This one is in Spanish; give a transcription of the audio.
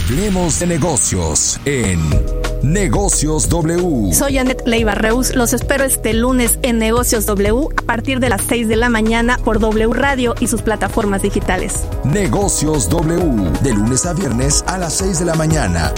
Hablemos de negocios en Negocios W. Soy Anet Leiva Reus. Los espero este lunes en Negocios W a partir de las 6 de la mañana por W Radio y sus plataformas digitales. Negocios W, de lunes a viernes a las 6 de la mañana.